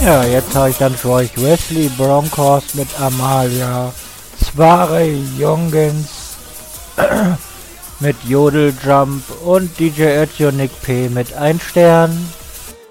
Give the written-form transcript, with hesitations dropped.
Ja, jetzt habe ich dann für euch Wesley Bronkhorst mit Amalia, Zware Jungens mit Jodeljump und DJ Ötjo Nick P mit 1 Stern.